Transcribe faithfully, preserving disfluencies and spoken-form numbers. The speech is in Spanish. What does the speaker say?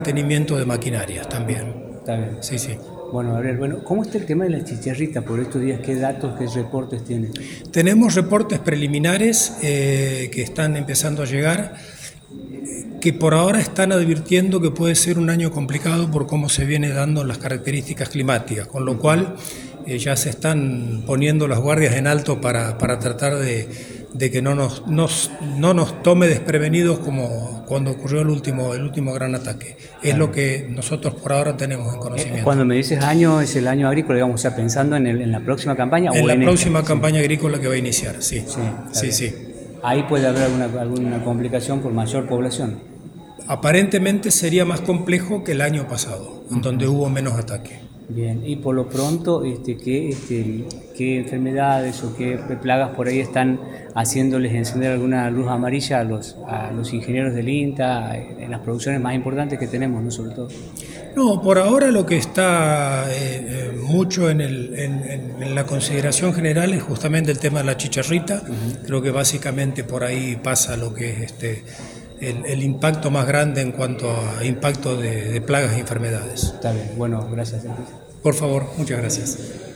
mantenimiento de maquinarias también. Está bien. Sí, sí. Bueno, a ver, bueno, ¿cómo está el tema de la chicharrita por estos días? ¿Qué datos, qué reportes tiene? Tenemos reportes preliminares eh, que están empezando a llegar, que por ahora están advirtiendo que puede ser un año complicado por cómo se viene dando las características climáticas, con lo cual eh, ya se están poniendo las guardias en alto para, para tratar de, de que no nos, nos, no nos tome desprevenidos como cuando ocurrió el último, el último gran ataque. Es lo que nosotros por ahora tenemos en conocimiento. Cuando me dices año, ¿es el año agrícola, digamos, o sea, pensando en, el, en la próxima campaña? En o la en próxima esta? campaña Sí. agrícola que va a iniciar, sí. Sí, Sí, sí. Ahí puede haber alguna, alguna complicación por mayor población. Aparentemente sería más complejo que el año pasado, en donde hubo menos ataque. Bien, y por lo pronto, este, ¿qué, este, qué enfermedades o qué plagas por ahí están haciéndoles encender alguna luz amarilla a los, a los ingenieros del INTA, en las producciones más importantes que tenemos, ¿no? Sobre todo. No, por ahora lo que está eh, eh, mucho en, el, en, en la consideración general es justamente el tema de la chicharrita. Uh-huh. Creo que básicamente por ahí pasa lo que es este, el, el impacto más grande en cuanto a impacto de, de plagas e enfermedades. Está bien, bueno, gracias. Por favor, muchas gracias.